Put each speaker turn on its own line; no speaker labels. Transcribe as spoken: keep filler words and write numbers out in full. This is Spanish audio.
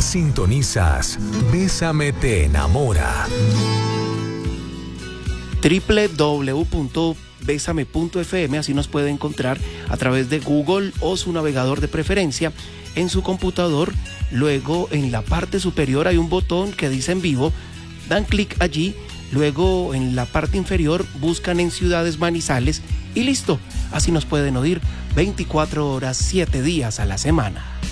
Sintonizas Bésame te enamora.
doble u doble u doble u punto bésame punto efe eme, así nos puede encontrar a través de Google o su navegador de preferencia en su computador. Luego en la parte superior hay un botón que dice en vivo, dan clic allí, luego en la parte inferior buscan en Ciudades Manizales y listo, así nos pueden oír veinticuatro horas, siete días a la semana.